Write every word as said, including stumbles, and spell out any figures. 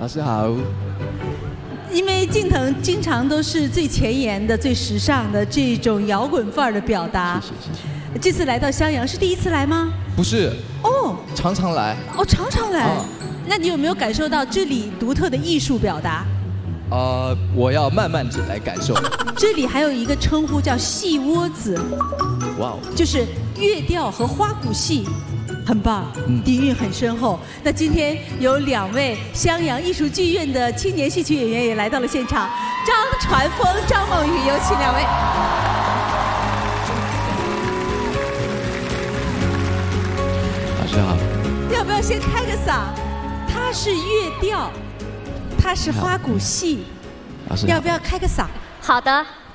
师好。 因为敬腾经常都是最前沿的、最时尚的这种摇滚范儿的表达。 谢谢谢谢。 这次来到襄阳是第一次来吗？ 不是。 哦。 常常来。 哦，常常来。 啊、 那你有没有感受到这里独特的艺术表达？ 呃，我要慢慢来感受。 这里还有一个称呼叫戏窝子。 哇哦。 就是乐调和花鼓戏。很棒，底蕴很深厚。那今天有两位襄阳艺术剧院的青年戏曲演员也来到了现场，张传峰、张梦雨，有请两位。 老师好。 要不要先开个嗓？它是乐调，它是花鼓戏。 老师， 要不要开个嗓？ 好的。